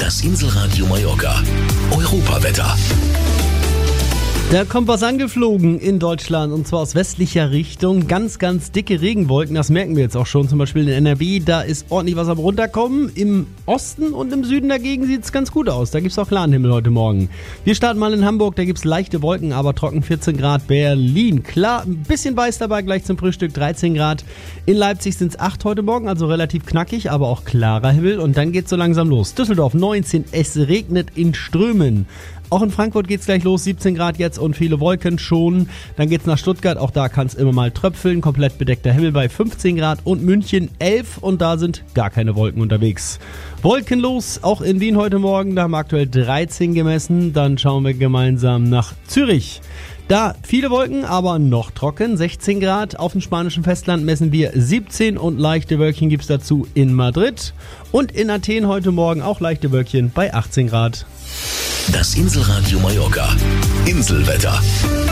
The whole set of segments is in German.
Das Inselradio Mallorca. Europawetter. Da kommt was angeflogen in Deutschland und zwar aus westlicher Richtung. Ganz, ganz dicke Regenwolken, das merken wir jetzt auch schon. Zum Beispiel in NRW, da ist ordentlich was am Runterkommen. Im Osten und im Süden dagegen sieht es ganz gut aus. Da gibt es auch klaren Himmel heute Morgen. Wir starten mal in Hamburg, da gibt es leichte Wolken, aber trocken 14 Grad. Berlin, klar, ein bisschen weiß dabei, gleich zum Frühstück 13 Grad. In Leipzig sind es 8 heute Morgen, also relativ knackig, aber auch klarer Himmel. Und dann geht es so langsam los. Düsseldorf 19, es regnet in Strömen. Auch in Frankfurt geht's gleich los, 17 Grad jetzt und viele Wolken schon. Dann geht's nach Stuttgart, auch da kann es immer mal tröpfeln. Komplett bedeckter Himmel bei 15 Grad und München 11 und da sind gar keine Wolken unterwegs. Wolkenlos, auch in Wien heute Morgen, da haben wir aktuell 13 gemessen. Dann schauen wir gemeinsam nach Zürich. Da viele Wolken, aber noch trocken, 16 Grad. Auf dem spanischen Festland messen wir 17 und leichte Wölkchen gibt's dazu in Madrid. Und in Athen heute Morgen auch leichte Wölkchen bei 18 Grad. Das Inselradio Mallorca. Inselwetter.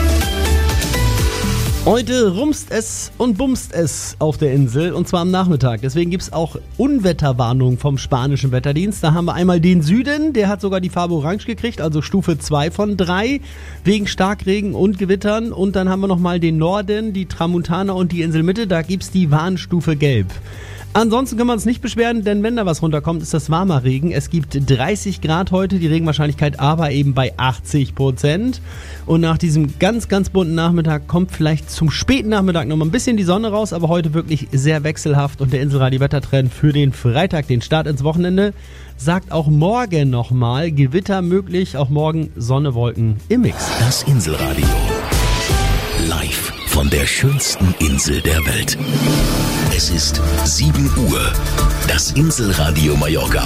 Heute rumst es und bumst es auf der Insel und zwar am Nachmittag. Deswegen gibt es auch Unwetterwarnungen vom spanischen Wetterdienst. Da haben wir einmal den Süden, der hat sogar die Farbe Orange gekriegt, also Stufe 2 von 3 wegen Starkregen und Gewittern. Und dann haben wir nochmal den Norden, die Tramontana und die Inselmitte, da gibt es die Warnstufe Gelb. Ansonsten können wir uns nicht beschweren, denn wenn da was runterkommt, ist das warmer Regen. Es gibt 30 Grad heute, die Regenwahrscheinlichkeit aber eben bei 80%. Und nach diesem ganz, ganz bunten Nachmittag kommt vielleicht zum späten Nachmittag noch mal ein bisschen die Sonne raus, aber heute wirklich sehr wechselhaft. Und der Inselradio-Wettertrend für den Freitag, den Start ins Wochenende, sagt auch morgen nochmal Gewitter möglich, auch morgen Sonne, Wolken im Mix. Das Inselradio. Live von der schönsten Insel der Welt. Es ist 7 Uhr. Das Inselradio Mallorca.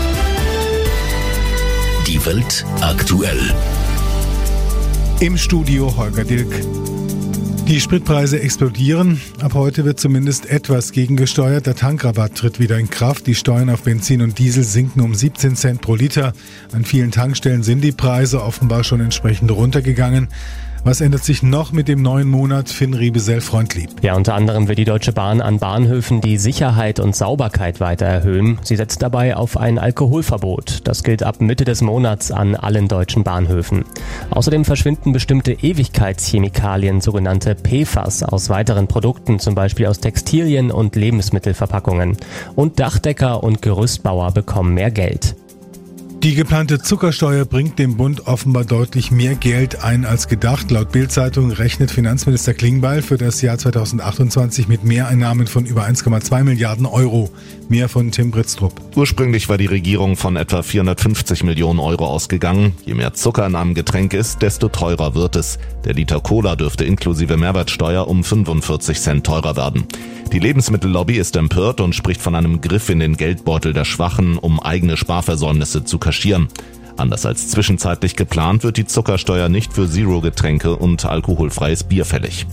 Die Welt aktuell. Im Studio Holger Dilk. Die Spritpreise explodieren. Ab heute wird zumindest etwas gegengesteuert. Der Tankrabatt tritt wieder in Kraft. Die Steuern auf Benzin und Diesel sinken um 17 Cent pro Liter. An vielen Tankstellen sind die Preise offenbar schon entsprechend runtergegangen. Was ändert sich noch mit dem neuen Monat? Finn Riebesell-Freundlieb. Ja, unter anderem will die Deutsche Bahn an Bahnhöfen die Sicherheit und Sauberkeit weiter erhöhen. Sie setzt dabei auf ein Alkoholverbot. Das gilt ab Mitte des Monats an allen deutschen Bahnhöfen. Außerdem verschwinden bestimmte Ewigkeitschemikalien, sogenannte PFAS, aus weiteren Produkten, zum Beispiel aus Textilien und Lebensmittelverpackungen. Und Dachdecker und Gerüstbauer bekommen mehr Geld. Die geplante Zuckersteuer bringt dem Bund offenbar deutlich mehr Geld ein als gedacht. Laut Bild-Zeitung rechnet Finanzminister Klingbeil für das Jahr 2028 mit Mehreinnahmen von über 1,2 Milliarden Euro. Mehr von Tim Britztrup. Ursprünglich war die Regierung von etwa 450 Millionen Euro ausgegangen. Je mehr Zucker in einem Getränk ist, desto teurer wird es. Der Liter Cola dürfte inklusive Mehrwertsteuer um 45 Cent teurer werden. Die Lebensmittellobby ist empört und spricht von einem Griff in den Geldbeutel der Schwachen, um eigene Sparversäumnisse zu kaschieren. Anders als zwischenzeitlich geplant wird die Zuckersteuer nicht für Zero-Getränke und alkoholfreies Bier fällig.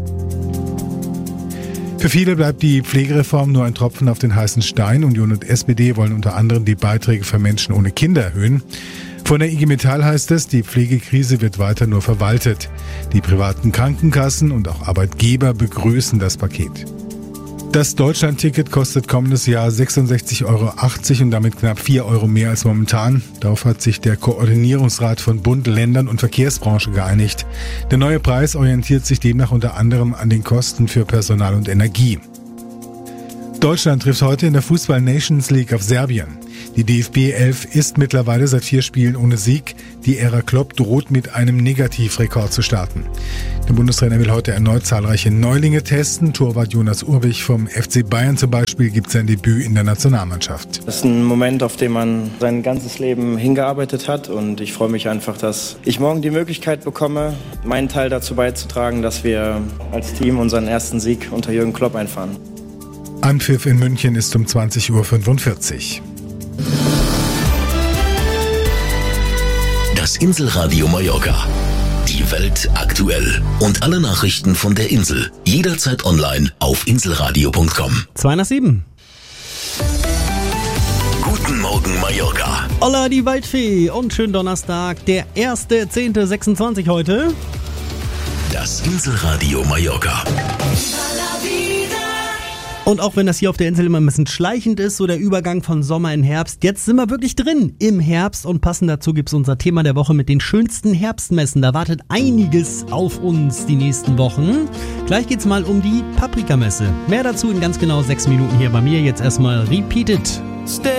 Für viele bleibt die Pflegereform nur ein Tropfen auf den heißen Stein. Union und SPD wollen unter anderem die Beiträge für Menschen ohne Kinder erhöhen. Von der IG Metall heißt es, die Pflegekrise wird weiter nur verwaltet. Die privaten Krankenkassen und auch Arbeitgeber begrüßen das Paket. Das Deutschland-Ticket kostet kommendes Jahr 66,80 € und damit knapp 4 € mehr als momentan. Darauf hat sich der Koordinierungsrat von Bund, Ländern und Verkehrsbranche geeinigt. Der neue Preis orientiert sich demnach unter anderem an den Kosten für Personal und Energie. Deutschland trifft heute in der Fußball-Nations League auf Serbien. Die DFB 11 ist mittlerweile seit 4 Spielen ohne Sieg. Die Ära Klopp droht mit einem Negativrekord zu starten. Der Bundestrainer will heute erneut zahlreiche Neulinge testen. Torwart Jonas Urbich vom FC Bayern zum Beispiel gibt sein Debüt in der Nationalmannschaft. Das ist ein Moment, auf den man sein ganzes Leben hingearbeitet hat. Und ich freue mich einfach, dass ich morgen die Möglichkeit bekomme, meinen Teil dazu beizutragen, dass wir als Team unseren ersten Sieg unter Jürgen Klopp einfahren. Anpfiff in München ist um 20:45 Uhr. Das Inselradio Mallorca. Die Welt aktuell. Und alle Nachrichten von der Insel. Jederzeit online auf inselradio.com. 2:07. Guten Morgen Mallorca. Holla die Waldfee und schönen Donnerstag, der 1.10.26 heute. Das Inselradio Mallorca. Und auch wenn das hier auf der Insel immer ein bisschen schleichend ist, so der Übergang von Sommer in Herbst, jetzt sind wir wirklich drin im Herbst und passend dazu gibt's unser Thema der Woche mit den schönsten Herbstmessen. Da wartet einiges auf uns die nächsten Wochen. Gleich geht's mal um die Paprikamesse. Mehr dazu in ganz genau 6 Minuten hier bei mir. Jetzt erstmal Repeat It.